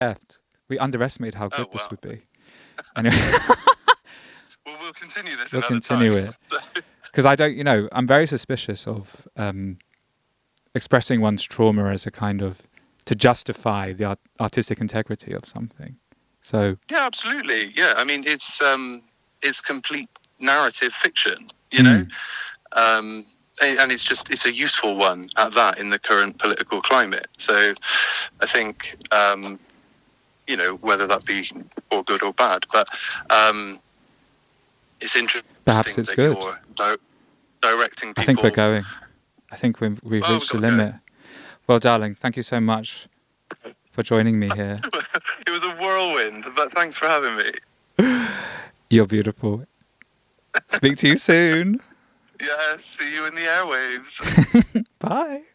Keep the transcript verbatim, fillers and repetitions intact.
left. We underestimated how good Oh, this wow. would be. Anyway, Well, we'll continue this we'll another continue time. it. Because I don't, you know, I'm very suspicious of um, expressing one's trauma as a kind of, to justify the art- artistic integrity of something. So Yeah, absolutely. Yeah, I mean, it's um, it's complete narrative fiction, you Mm. know, um, and and it's just it's a useful one at that in the current political climate. So, I think um, you know, whether that be for good or bad, but um, it's interesting perhaps it's that good. you're di- directing people. I think we're going. I think we've, we've Well, reached the we've got to go. limit. Well, darling, thank you so much for joining me here. It was a whirlwind, but thanks for having me. You're beautiful. Speak to you soon. Yeah, see you in the airwaves. Bye.